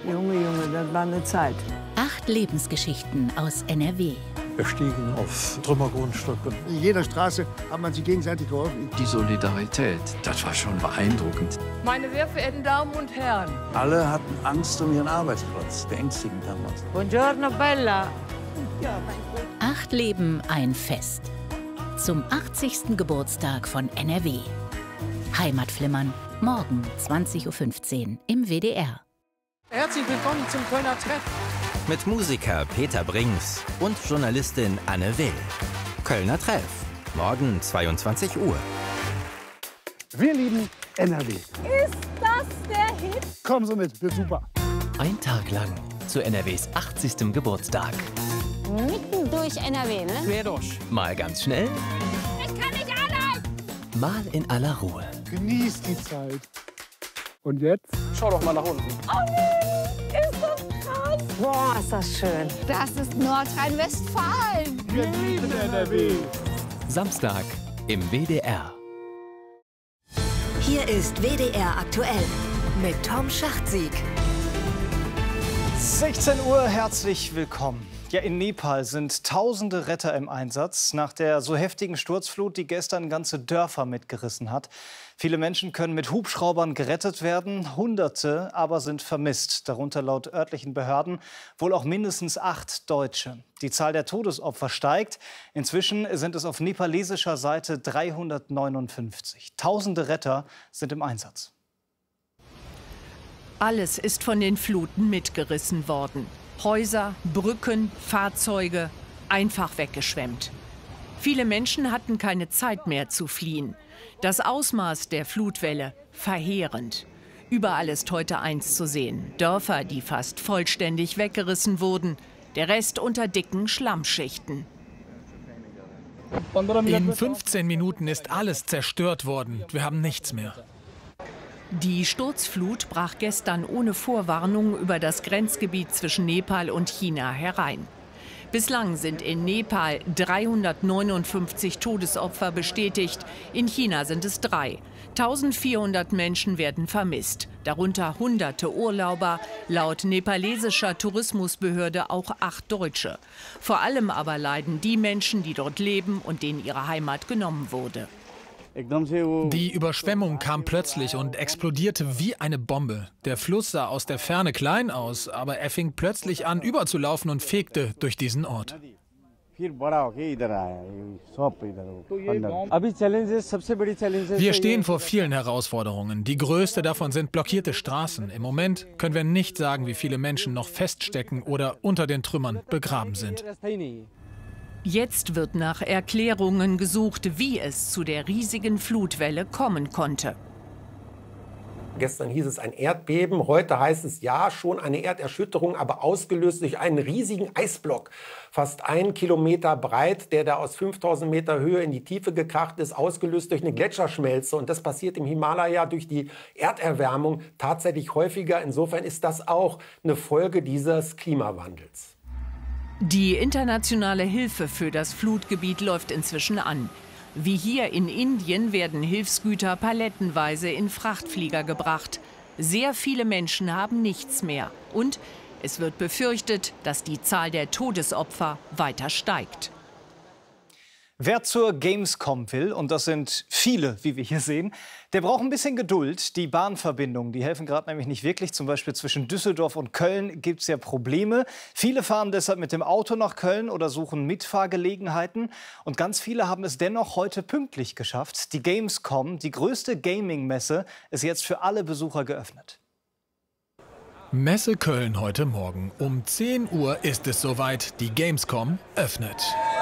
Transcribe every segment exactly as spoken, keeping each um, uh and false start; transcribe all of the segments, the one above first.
Junge, Junge, das war eine Zeit. Acht Lebensgeschichten aus N R W. Wir stiegen auf Trümmergrundstücke. In jeder Straße hat man sich gegenseitig geholfen. Die Solidarität, das war schon beeindruckend. Meine sehr verehrten Damen und Herren. Alle hatten Angst um ihren Arbeitsplatz. Beängstigend damals. Buongiorno, Bella. Acht Leben, ein Fest. Zum achtzigsten Geburtstag von N R W. Heimatflimmern, morgen zwanzig Uhr fünfzehn im W D R. Herzlich willkommen zum Kölner Treff. Mit Musiker Peter Brings und Journalistin Anne Will. Kölner Treff, morgen zweiundzwanzig Uhr. Wir lieben N R W. Ist das der Hit? Kommen Sie mit, wird super. Ein Tag lang zu N R Ws achtzigstem Geburtstag. Mitten durch N R W, ne? Quer durch. Mal ganz schnell. Ich kann nicht allein! Mal in aller Ruhe. Genießt die Zeit. Und jetzt? Schau doch mal nach unten. Oh nee, ist das krass. Boah, ist das schön. Das ist Nordrhein-Westfalen. Wir lieben N R W. Samstag im W D R. Hier ist W D R aktuell mit Tom Schachtsieg. sechzehn Uhr, herzlich willkommen. Ja, in Nepal sind tausende Retter im Einsatz nach der so heftigen Sturzflut, die gestern ganze Dörfer mitgerissen hat. Viele Menschen können mit Hubschraubern gerettet werden, Hunderte aber sind vermisst, darunter laut örtlichen Behörden wohl auch mindestens acht Deutsche. Die Zahl der Todesopfer steigt. Inzwischen sind es auf nepalesischer Seite dreihundertneunundfünfzig. Tausende Retter sind im Einsatz. Alles ist von den Fluten mitgerissen worden. Häuser, Brücken, Fahrzeuge, einfach weggeschwemmt. Viele Menschen hatten keine Zeit mehr zu fliehen. Das Ausmaß der Flutwelle verheerend. Überall ist heute eins zu sehen: Dörfer, die fast vollständig weggerissen wurden. Der Rest unter dicken Schlammschichten. In fünfzehn Minuten ist alles zerstört worden. Wir haben nichts mehr. Die Sturzflut brach gestern ohne Vorwarnung über das Grenzgebiet zwischen Nepal und China herein. Bislang sind in Nepal dreihundertneunundfünfzig Todesopfer bestätigt, in China sind es drei. eintausendvierhundert Menschen werden vermisst, darunter hunderte Urlauber, laut nepalesischer Tourismusbehörde auch acht Deutsche. Vor allem aber leiden die Menschen, die dort leben und denen ihre Heimat genommen wurde. Die Überschwemmung kam plötzlich und explodierte wie eine Bombe. Der Fluss sah aus der Ferne klein aus, aber er fing plötzlich an überzulaufen und fegte durch diesen Ort. Wir stehen vor vielen Herausforderungen. Die größte davon sind blockierte Straßen. Im Moment können wir nicht sagen, wie viele Menschen noch feststecken oder unter den Trümmern begraben sind. Jetzt wird nach Erklärungen gesucht, wie es zu der riesigen Flutwelle kommen konnte. Gestern hieß es ein Erdbeben, heute heißt es ja schon eine Erderschütterung, aber ausgelöst durch einen riesigen Eisblock. Fast einen Kilometer breit, der da aus fünftausend Meter Höhe in die Tiefe gekracht ist, ausgelöst durch eine Gletscherschmelze. Und das passiert im Himalaya durch die Erderwärmung tatsächlich häufiger. Insofern ist das auch eine Folge dieses Klimawandels. Die internationale Hilfe für das Flutgebiet läuft inzwischen an. Wie hier in Indien werden Hilfsgüter palettenweise in Frachtflieger gebracht. Sehr viele Menschen haben nichts mehr. Und es wird befürchtet, dass die Zahl der Todesopfer weiter steigt. Wer zur Gamescom will, und das sind viele, wie wir hier sehen, der braucht ein bisschen Geduld. Die Bahnverbindungen, die helfen gerade nämlich nicht wirklich. Zum Beispiel zwischen Düsseldorf und Köln gibt es ja Probleme. Viele fahren deshalb mit dem Auto nach Köln oder suchen Mitfahrgelegenheiten. Und ganz viele haben es dennoch heute pünktlich geschafft. Die Gamescom, die größte Gaming-Messe, ist jetzt für alle Besucher geöffnet. Messe Köln heute Morgen. Um zehn Uhr ist es soweit. Die Gamescom öffnet.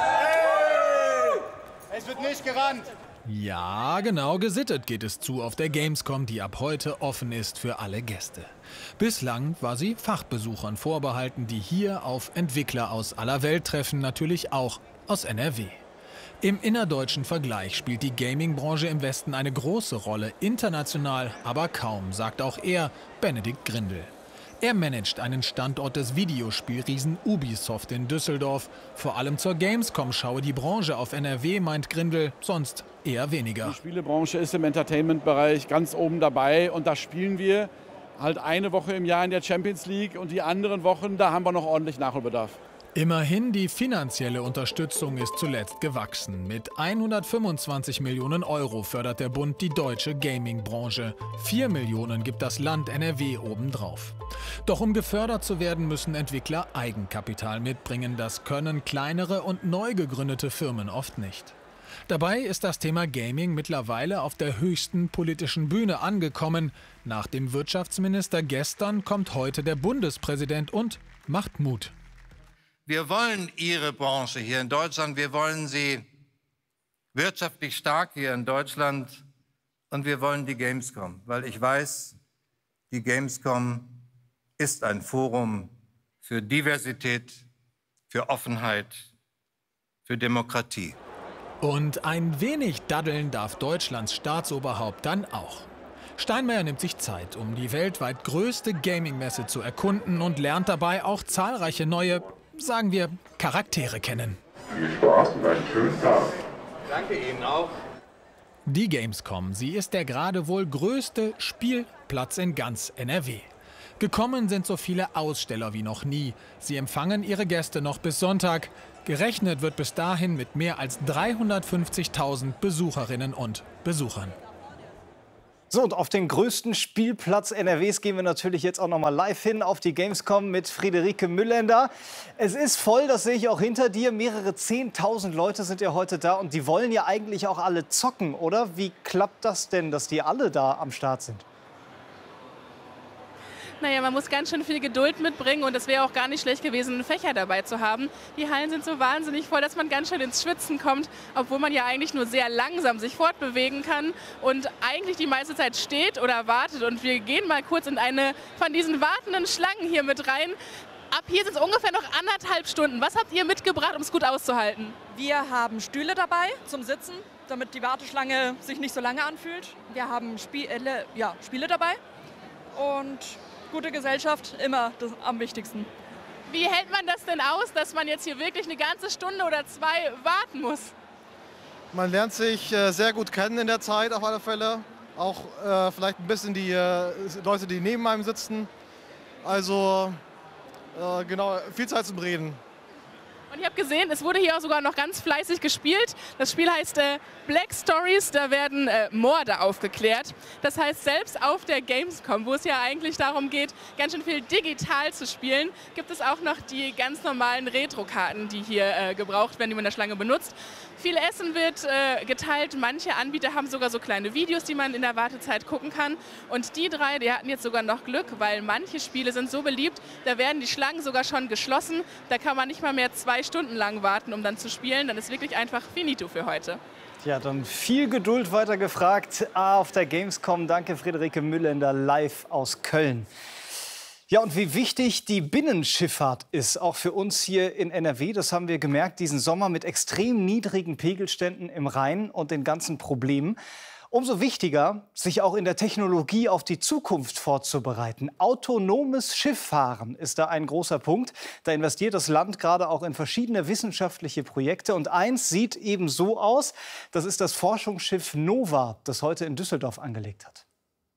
Es wird nicht gerannt. Ja, genau, gesittet geht es zu auf der Gamescom, die ab heute offen ist für alle Gäste. Bislang war sie Fachbesuchern vorbehalten, die hier auf Entwickler aus aller Welt treffen, natürlich auch aus N R W. Im innerdeutschen Vergleich spielt die Gaming-Branche im Westen eine große Rolle, international aber kaum, sagt auch er, Benedikt Grindel. Er managt einen Standort des Videospielriesen Ubisoft in Düsseldorf. Vor allem zur Gamescom schaue die Branche auf N R W, meint Grindel, sonst eher weniger. Die Spielebranche ist im Entertainment-Bereich ganz oben dabei und da spielen wir halt eine Woche im Jahr in der Champions League und die anderen Wochen, da haben wir noch ordentlich Nachholbedarf. Immerhin, die finanzielle Unterstützung ist zuletzt gewachsen. Mit hundertfünfundzwanzig Millionen Euro fördert der Bund die deutsche Gaming-Branche. Vier Millionen gibt das Land N R W obendrauf. Doch um gefördert zu werden, müssen Entwickler Eigenkapital mitbringen. Das können kleinere und neu gegründete Firmen oft nicht. Dabei ist das Thema Gaming mittlerweile auf der höchsten politischen Bühne angekommen. Nach dem Wirtschaftsminister gestern kommt heute der Bundespräsident und macht Mut. Wir wollen Ihre Branche hier in Deutschland, wir wollen sie wirtschaftlich stark hier in Deutschland und wir wollen die Gamescom, weil ich weiß, die Gamescom ist ein Forum für Diversität, für Offenheit, für Demokratie. Und ein wenig daddeln darf Deutschlands Staatsoberhaupt dann auch. Steinmeier nimmt sich Zeit, um die weltweit größte Gaming-Messe zu erkunden und lernt dabei auch zahlreiche neue, sagen wir, Charaktere kennen. Viel Spaß und einen schönen Tag. Danke Ihnen auch. Die Gamescom, sie ist der gerade wohl größte Spielplatz in ganz N R W. Gekommen sind so viele Aussteller wie noch nie. Sie empfangen ihre Gäste noch bis Sonntag. Gerechnet wird bis dahin mit mehr als dreihundertfünfzigtausend Besucherinnen und Besuchern. So, und auf den größten Spielplatz N R Ws gehen wir natürlich jetzt auch noch mal live hin auf die Gamescom mit Friederike Müllender. Es ist voll, das sehe ich auch hinter dir. Mehrere zehntausend Leute sind ja heute da und die wollen ja eigentlich auch alle zocken, oder? Wie klappt das denn, dass die alle da am Start sind? Naja, man muss ganz schön viel Geduld mitbringen und es wäre auch gar nicht schlecht gewesen, einen Fächer dabei zu haben. Die Hallen sind so wahnsinnig voll, dass man ganz schön ins Schwitzen kommt, obwohl man ja eigentlich nur sehr langsam sich fortbewegen kann und eigentlich die meiste Zeit steht oder wartet. Und wir gehen mal kurz in eine von diesen wartenden Schlangen hier mit rein. Ab hier sind es ungefähr noch anderthalb Stunden. Was habt ihr mitgebracht, um es gut auszuhalten? Wir haben Stühle dabei zum Sitzen, damit die Warteschlange sich nicht so lange anfühlt. Wir haben Spiele, ja, Spiele dabei und gute Gesellschaft, immer das am wichtigsten. Wie hält man das denn aus, dass man jetzt hier wirklich eine ganze Stunde oder zwei warten muss? Man lernt sich äh, sehr gut kennen in der Zeit auf alle Fälle. Auch äh, vielleicht ein bisschen die äh, Leute, die neben einem sitzen. Also äh, genau, viel Zeit zum Reden. Und ich habe gesehen, es wurde hier auch sogar noch ganz fleißig gespielt. Das Spiel heißt äh, Black Stories, da werden äh, Morde aufgeklärt. Das heißt, selbst auf der Gamescom, wo es ja eigentlich darum geht, ganz schön viel digital zu spielen, gibt es auch noch die ganz normalen Retro-Karten, die hier äh, gebraucht werden, die man in der Schlange benutzt. Viel Essen wird äh, geteilt, manche Anbieter haben sogar so kleine Videos, die man in der Wartezeit gucken kann. Und die drei, die hatten jetzt sogar noch Glück, weil manche Spiele sind so beliebt, da werden die Schlangen sogar schon geschlossen. Da kann man nicht mal mehr zwei Stunden lang warten, um dann zu spielen. Dann ist wirklich einfach finito für heute. Ja, dann viel Geduld weiter gefragt auf der Gamescom. Danke, Friederike Müllender, live aus Köln. Ja, und wie wichtig die Binnenschifffahrt ist, auch für uns hier in N R W. Das haben wir gemerkt diesen Sommer mit extrem niedrigen Pegelständen im Rhein und den ganzen Problemen. Umso wichtiger, sich auch in der Technologie auf die Zukunft vorzubereiten. Autonomes Schifffahren ist da ein großer Punkt. Da investiert das Land gerade auch in verschiedene wissenschaftliche Projekte. Und eins sieht eben so aus. Das ist das Forschungsschiff Nova, das heute in Düsseldorf angelegt hat.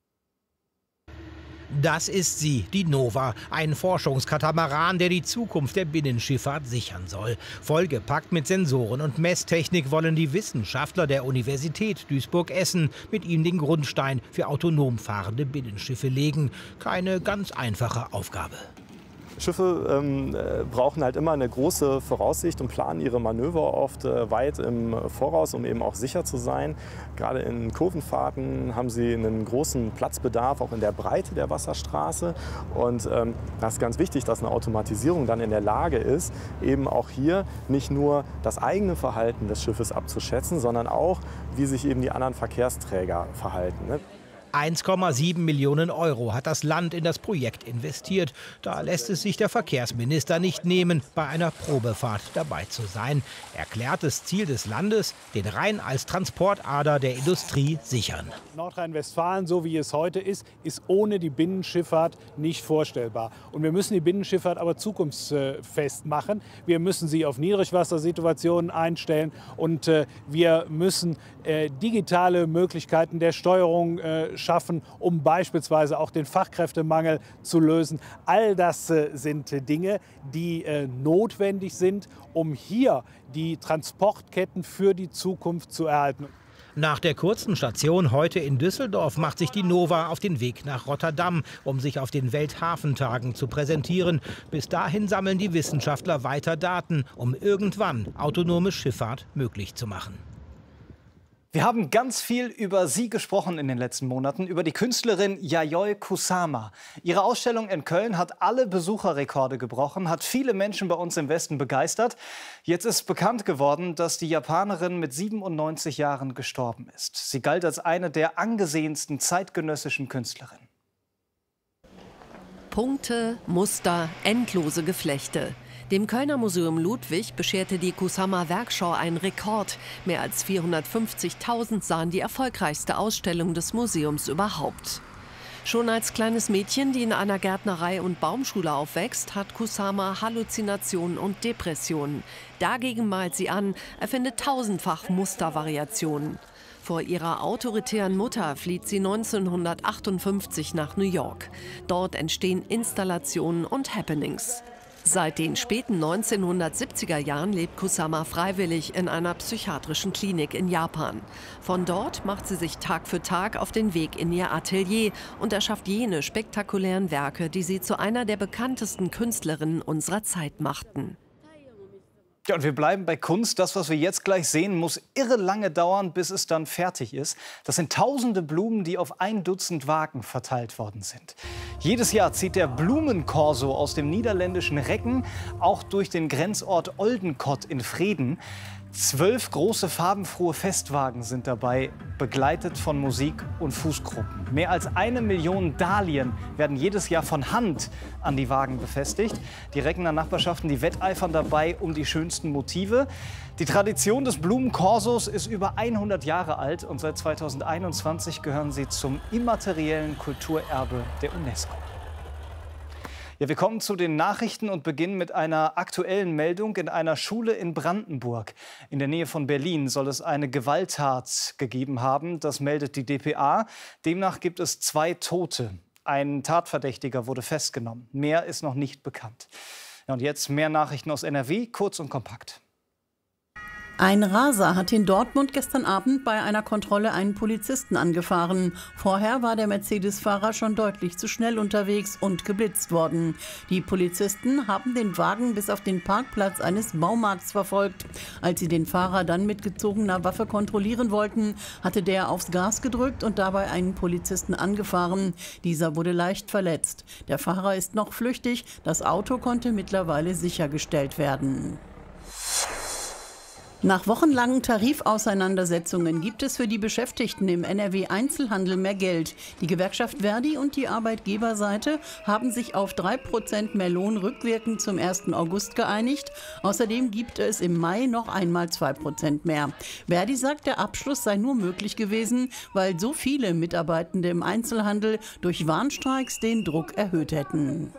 Das ist sie, die Nova, ein Forschungskatamaran, der die Zukunft der Binnenschifffahrt sichern soll. Vollgepackt mit Sensoren und Messtechnik wollen die Wissenschaftler der Universität Duisburg-Essen mit ihm den Grundstein für autonom fahrende Binnenschiffe legen. Keine ganz einfache Aufgabe. Schiffe ähm, brauchen halt immer eine große Voraussicht und planen ihre Manöver oft äh, weit im Voraus, um eben auch sicher zu sein. Gerade in Kurvenfahrten haben sie einen großen Platzbedarf, auch in der Breite der Wasserstraße. Und ähm, das ist ganz wichtig, dass eine Automatisierung dann in der Lage ist, eben auch hier nicht nur das eigene Verhalten des Schiffes abzuschätzen, sondern auch, wie sich eben die anderen Verkehrsträger verhalten, ne? eins Komma sieben Millionen Euro hat das Land in das Projekt investiert. Da lässt es sich der Verkehrsminister nicht nehmen, bei einer Probefahrt dabei zu sein. Erklärtes Ziel des Landes, den Rhein als Transportader der Industrie sichern. Nordrhein-Westfalen, so wie es heute ist, ist ohne die Binnenschifffahrt nicht vorstellbar. Und wir müssen die Binnenschifffahrt aber zukunftsfest machen. Wir müssen sie auf Niedrigwassersituationen einstellen und äh, wir müssen äh, digitale Möglichkeiten der Steuerung äh, schaffen, um beispielsweise auch den Fachkräftemangel zu lösen. All das äh, sind Dinge, die äh, notwendig sind, um hier die Transportketten für die Zukunft zu erhalten. Nach der kurzen Station heute in Düsseldorf macht sich die Nova auf den Weg nach Rotterdam, um sich auf den Welthafentagen zu präsentieren. Bis dahin sammeln die Wissenschaftler weiter Daten, um irgendwann autonome Schifffahrt möglich zu machen. Wir haben ganz viel über sie gesprochen in den letzten Monaten, über die Künstlerin Yayoi Kusama. Ihre Ausstellung in Köln hat alle Besucherrekorde gebrochen, hat viele Menschen bei uns im Westen begeistert. Jetzt ist bekannt geworden, dass die Japanerin mit siebenundneunzig Jahren gestorben ist. Sie galt als eine der angesehensten zeitgenössischen Künstlerinnen. Punkte, Muster, endlose Geflechte. Dem Kölner Museum Ludwig bescherte die Kusama-Werkschau einen Rekord. Mehr als vierhundertfünfzigtausend sahen die erfolgreichste Ausstellung des Museums überhaupt. Schon als kleines Mädchen, die in einer Gärtnerei und Baumschule aufwächst, hat Kusama Halluzinationen und Depressionen. Dagegen malt sie an, erfindet tausendfach Mustervariationen. Vor ihrer autoritären Mutter flieht sie neunzehnhundertachtundfünfzig nach New York. Dort entstehen Installationen und Happenings. Seit den späten neunzehnhundertsiebziger Jahren lebt Kusama freiwillig in einer psychiatrischen Klinik in Japan. Von dort macht sie sich Tag für Tag auf den Weg in ihr Atelier und erschafft jene spektakulären Werke, die sie zu einer der bekanntesten Künstlerinnen unserer Zeit machten. Ja, und wir bleiben bei Kunst. Das, was wir jetzt gleich sehen, muss irre lange dauern, bis es dann fertig ist. Das sind tausende Blumen, die auf ein Dutzend Wagen verteilt worden sind. Jedes Jahr zieht der Blumenkorso aus dem niederländischen Recken auch durch den Grenzort Oldenkott in Vreden. Zwölf große farbenfrohe Festwagen sind dabei, begleitet von Musik und Fußgruppen. Mehr als eine Million Dahlien werden jedes Jahr von Hand an die Wagen befestigt. Die Reckener Nachbarschaften, die wetteifern dabei um die schönsten Motive. Die Tradition des Blumenkorsos ist über hundert Jahre alt und seit zweitausendeinundzwanzig gehören sie zum immateriellen Kulturerbe der UNESCO. Ja, wir kommen zu den Nachrichten und beginnen mit einer aktuellen Meldung. In einer Schule in Brandenburg, in der Nähe von Berlin, soll es eine Gewalttat gegeben haben. Das meldet die D P A. Demnach gibt es zwei Tote. Ein Tatverdächtiger wurde festgenommen. Mehr ist noch nicht bekannt. Ja, und jetzt mehr Nachrichten aus N R W, kurz und kompakt. Ein Raser hat in Dortmund gestern Abend bei einer Kontrolle einen Polizisten angefahren. Vorher war der Mercedes-Fahrer schon deutlich zu schnell unterwegs und geblitzt worden. Die Polizisten haben den Wagen bis auf den Parkplatz eines Baumarkts verfolgt. Als sie den Fahrer dann mit gezogener Waffe kontrollieren wollten, hatte der aufs Gas gedrückt und dabei einen Polizisten angefahren. Dieser wurde leicht verletzt. Der Fahrer ist noch flüchtig. Das Auto konnte mittlerweile sichergestellt werden. Nach wochenlangen Tarifauseinandersetzungen gibt es für die Beschäftigten im N R W-Einzelhandel mehr Geld. Die Gewerkschaft Verdi und die Arbeitgeberseite haben sich auf drei Prozent mehr Lohn rückwirkend zum ersten August geeinigt. Außerdem gibt es im Mai noch einmal zwei Prozent mehr. Verdi sagt, der Abschluss sei nur möglich gewesen, weil so viele Mitarbeitende im Einzelhandel durch Warnstreiks den Druck erhöht hätten.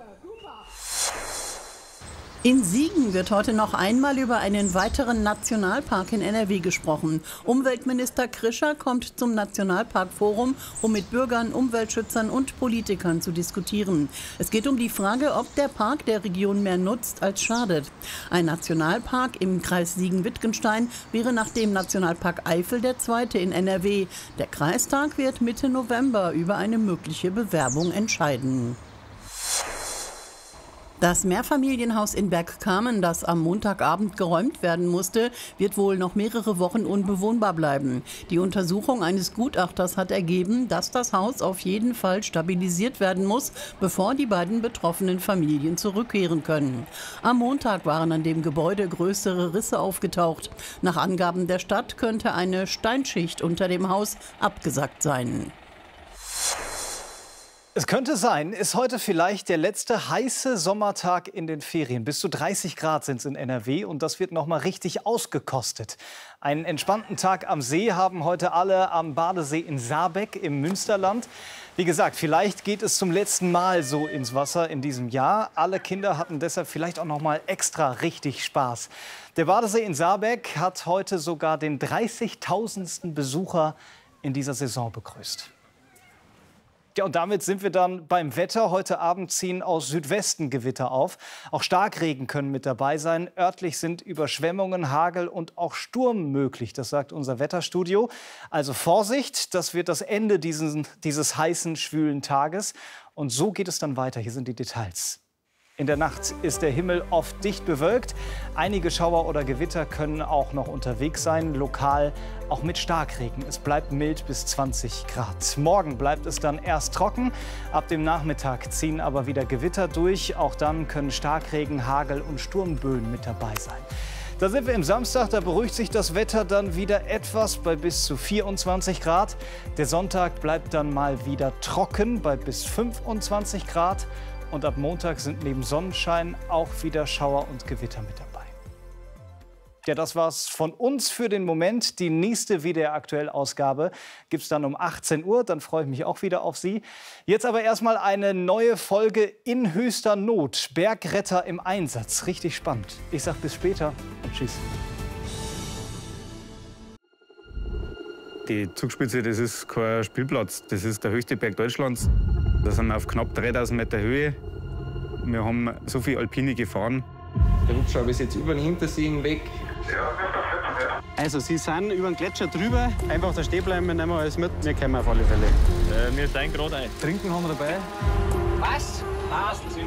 In Siegen wird heute noch einmal über einen weiteren Nationalpark in N R W gesprochen. Umweltminister Krischer kommt zum Nationalparkforum, um mit Bürgern, Umweltschützern und Politikern zu diskutieren. Es geht um die Frage, ob der Park der Region mehr nutzt als schadet. Ein Nationalpark im Kreis Siegen-Wittgenstein wäre nach dem Nationalpark Eifel der zweite in N R W. Der Kreistag wird Mitte November über eine mögliche Bewerbung entscheiden. Das Mehrfamilienhaus in Bergkamen, das am Montagabend geräumt werden musste, wird wohl noch mehrere Wochen unbewohnbar bleiben. Die Untersuchung eines Gutachters hat ergeben, dass das Haus auf jeden Fall stabilisiert werden muss, bevor die beiden betroffenen Familien zurückkehren können. Am Montag waren an dem Gebäude größere Risse aufgetaucht. Nach Angaben der Stadt könnte eine Steinschicht unter dem Haus abgesackt sein. Es könnte sein, ist heute vielleicht der letzte heiße Sommertag in den Ferien. Bis zu dreißig Grad sind es in N R W und das wird noch mal richtig ausgekostet. Einen entspannten Tag am See haben heute alle am Badesee in Saarbeck im Münsterland. Wie gesagt, vielleicht geht es zum letzten Mal so ins Wasser in diesem Jahr. Alle Kinder hatten deshalb vielleicht auch noch mal extra richtig Spaß. Der Badesee in Saarbeck hat heute sogar den dreißigtausendsten Besucher in dieser Saison begrüßt. Ja, und damit sind wir dann beim Wetter. Heute Abend ziehen aus Südwesten Gewitter auf. Auch Starkregen können mit dabei sein. Örtlich sind Überschwemmungen, Hagel und auch Sturm möglich. Das sagt unser Wetterstudio. Also Vorsicht, das wird das Ende dieses, dieses heißen, schwülen Tages. Und so geht es dann weiter. Hier sind die Details. In der Nacht ist der Himmel oft dicht bewölkt. Einige Schauer oder Gewitter können auch noch unterwegs sein, lokal auch mit Starkregen. Es bleibt mild bis zwanzig Grad. Morgen bleibt es dann erst trocken. Ab dem Nachmittag ziehen aber wieder Gewitter durch. Auch dann können Starkregen, Hagel und Sturmböen mit dabei sein. Da sind wir im Samstag, da beruhigt sich das Wetter dann wieder etwas bei bis zu vierundzwanzig Grad. Der Sonntag bleibt dann mal wieder trocken bei bis fünfundzwanzig Grad. Und ab Montag sind neben Sonnenschein auch wieder Schauer und Gewitter mit dabei. Ja, das war's von uns für den Moment. Die nächste W D R-Aktuell-Ausgabe gibt es dann um achtzehn Uhr. Dann freue ich mich auch wieder auf Sie. Jetzt aber erstmal eine neue Folge in höchster Not. Bergretter im Einsatz. Richtig spannend. Ich sag bis später und tschüss. Die Zugspitze, das ist kein Spielplatz. Das ist der höchste Berg Deutschlands. Da sind wir auf knapp dreitausend Meter Höhe. Wir haben so viel Alpine gefahren. Der Hubschrauber ist jetzt über den Hintersee hinweg. Also, Sie sind über den Gletscher drüber. Einfach da stehen bleiben, wir nehmen alles mit. Wir kommen auf alle Fälle. Äh, wir steigen gerade ein. Trinken haben wir dabei. Was? Nein,